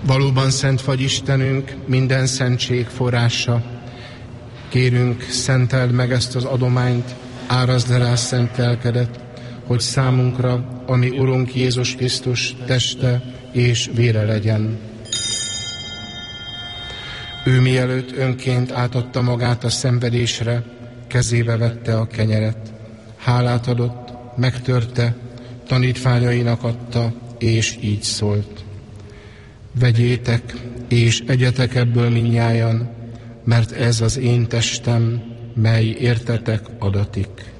Valóban szent vagy Istenünk, minden szentség forrása. Kérünk, szenteld meg ezt az adományt, árazd le rá szent lelkedet, hogy számunkra, ami Urunk Jézus Krisztus teste és vére legyen. Ő mielőtt önként átadta magát a szenvedésre, kezébe vette a kenyeret. Hálát adott, megtörte, tanítványainak adta, és így szólt: vegyétek, és egyetek ebből mindnyájan, mert ez az én testem, mely értetek adatik.